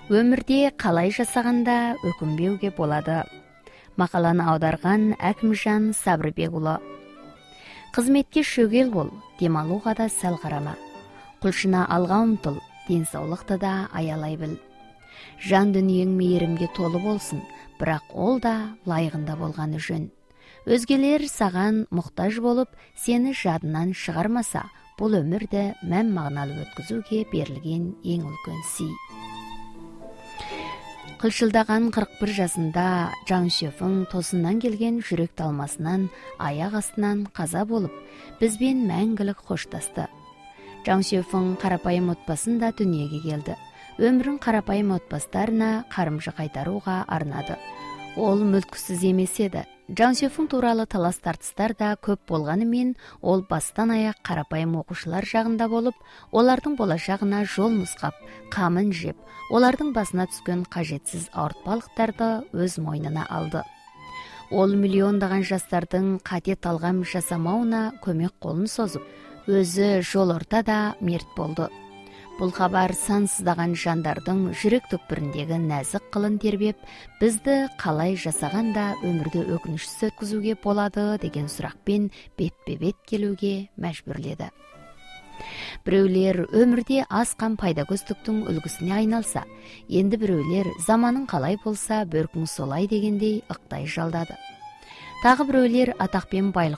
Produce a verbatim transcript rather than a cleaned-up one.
Өмірде қалай жасағанда өкінбеуге болады. Мақаланы аударған Әкімжан Сабырбекұлы. Қызметке шөгел бол, демалуға да сәл қарама. Құлшына алға ұмтыл, денсаулықты да аялай біл. Жан дүниең мейірімге толы болсын, бірақ ол да лайығында болғаны жөн. Өзгелер саған мұқтаж болып, сені жадынан шығармаса, бұл өмірді мән мағыналы өткізуге берілген ең үлкен сый. Қылшылдаған қырық бір жасында Жан Сюфың тосыннан келген жүрек талмасынан аяқ астынан қаза болып, бізбен мәңгілік қоштасты. Жан Сюфың қарапайым отбасында дүниеге келді. Өмірін қарапайым отбастарына қарымжы қайтаруға арнады. Ол мүлкісіз емес еді. Жан Сюфың туралы талас тартыстар да көп болғанымен, ол бастан аяқ қарапайым оқушылар жағында болып, олардың болашағына жол нұсқап, қамын жеп, олардың басына түскен қажетсіз ауыртпалықтарды өз мойнына алды. Ол миллиондаған жастардың қате талғам жасамауына көмек қолын созып, өзі жол ортада мерт болды. Бұл хабар сансыздаған жандардың жүрек түкпіріндегі нәзік қылын тербеп, бізді қалай жасағанда өмірді өкінішсіз өткізуге болады деген сұрақпен бетпе-бет келуге мәжбүрледі. Біреулер өмірде асқан пайдакөздіктің үлгісіне айналса, енді біреулер заманың қалай болса, бөркің солай дегендей ықтай жалдады. Тағы біреулер атақ пен байлық